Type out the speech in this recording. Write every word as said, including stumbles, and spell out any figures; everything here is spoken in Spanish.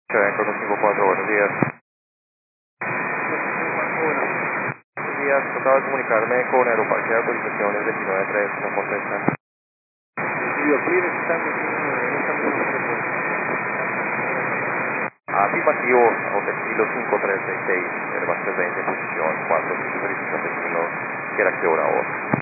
Con un cinco cuatro, buenos días. Buenos días, trataba de comunicarme con Aeroparque de Autorizaciones veintinueve tres, no contestan. Afirmativo, Hotel Kilo cinco tres seis seis, Airbus trescientos veinte, posición cuatro, verificación destino, que era que hora hora.